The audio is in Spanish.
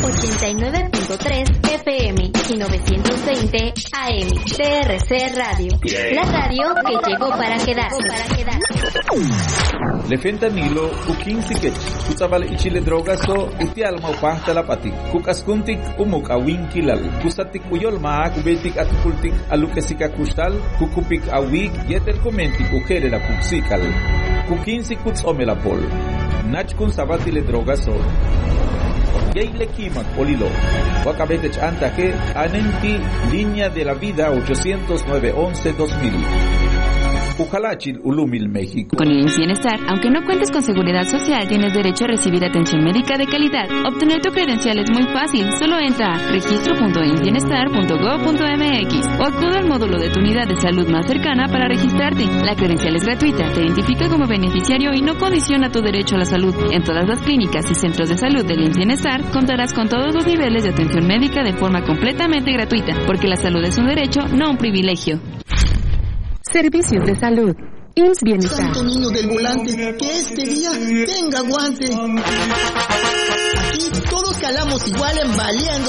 89.3 FM y 920 AM. TRC Radio. La radio que llegó para quedarse. Le fentanilo, ukin sikech, kutabal ichile drogaso, iti alma upahta lapati, kukaskuntik umuk awin kilal, kusatik uyol maa, kubetik atukultik alukesika kustal, kukupik awik, yetel komentik ukere la puksikal, kukin sikuts omelapol, nachkun sabatile drogaso, Yeile Kimak Polilo, Wakabetech Antaje, Anenti, Línea de la Vida 809-11-2000. Ujalachil, Ulumil, México. Con el IMSS Bienestar, aunque no cuentes con seguridad social, tienes derecho a recibir atención médica de calidad. Obtener tu credencial es muy fácil. Solo entra a registro.imsbienestar.gov.mx o acude al módulo de tu unidad de salud más cercana para registrarte. La credencial es gratuita, te identifica como beneficiario y no condiciona tu derecho a la salud. En todas las clínicas y centros de salud del IMSS Bienestar contarás con todos los niveles de atención médica de forma completamente gratuita, porque la salud es un derecho, no un privilegio. Servicios de salud. IMSS Bienestar. Santo niño del volante, que este día tenga guante. Aquí todos calamos igual en Valiendo.